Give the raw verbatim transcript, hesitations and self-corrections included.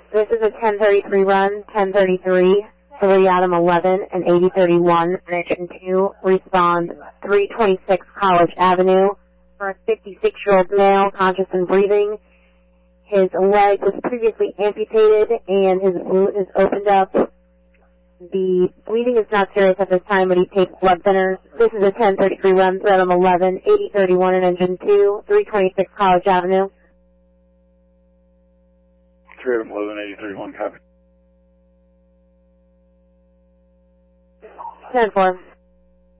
This is a ten thirty-three run, ten thirty-three, three Adam eleven, and eighty thirty-one, engine two, respond three twenty-six College Avenue for a fifty-six-year-old male, conscious and breathing. His leg was previously amputated and his wound is opened up. The bleeding is not serious at this time, but he takes blood thinners. This is a ten thirty-three run, three Adam eleven, eighty thirty-one, and engine two, three twenty-six College Avenue. three Adam eleven, eighty thirty-one, copy. ten four.